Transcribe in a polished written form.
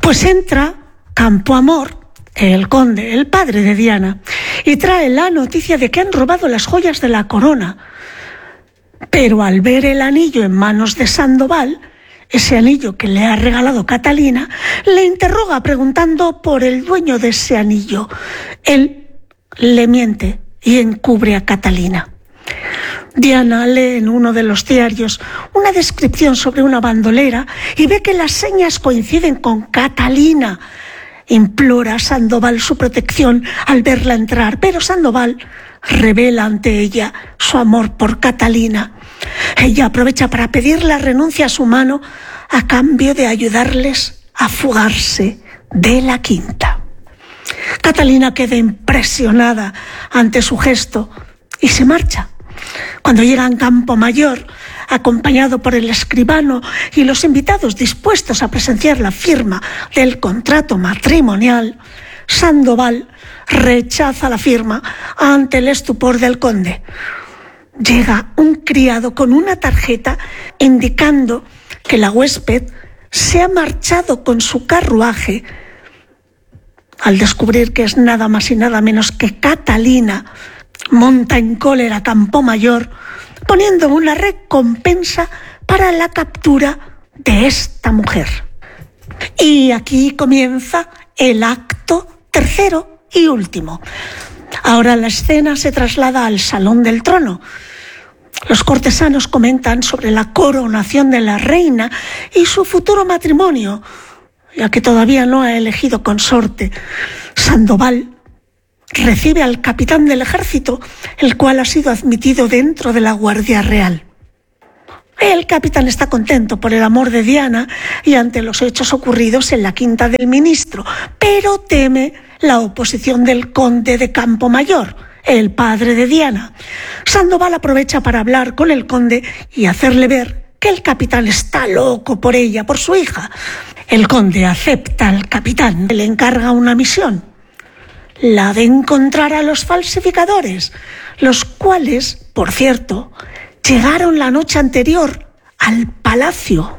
Pues entra Campoamor, el conde, el padre de Diana, y trae la noticia de que han robado las joyas de la corona. Pero al ver el anillo en manos de Sandoval, ese anillo que le ha regalado Catalina, le interroga preguntando por el dueño de ese anillo. Él le miente y encubre a Catalina. Diana lee en uno de los diarios una descripción sobre una bandolera y ve que las señas coinciden con Catalina. Implora a Sandoval su protección al verla entrar, pero Sandoval revela ante ella su amor por Catalina. Ella aprovecha para pedir la renuncia a su mano a cambio de ayudarles a fugarse de la quinta. Catalina queda impresionada ante su gesto y se marcha. Cuando llega a Campomayor, acompañado por el escribano y los invitados dispuestos a presenciar la firma del contrato matrimonial, Sandoval rechaza la firma ante el estupor del conde. Llega un criado con una tarjeta indicando que la huésped se ha marchado con su carruaje. Al descubrir que es nada más y nada menos que Catalina, monta en cólera Campomayor, poniendo una recompensa para la captura de esta mujer. Y aquí comienza el acto tercero y último. Ahora la escena se traslada al Salón del Trono. Los cortesanos comentan sobre la coronación de la reina y su futuro matrimonio, ya que todavía no ha elegido consorte. Sandoval recibe al capitán del ejército, el cual ha sido admitido dentro de la Guardia Real. El capitán está contento por el amor de Diana y ante los hechos ocurridos en la quinta del ministro, pero teme la oposición del conde de Campomayor, el padre de Diana. Sandoval aprovecha para hablar con el conde y hacerle ver que el capitán está loco por ella, por su hija. El conde acepta al capitán, le encarga una misión, la de encontrar a los falsificadores, los cuales, por cierto, llegaron la noche anterior al palacio.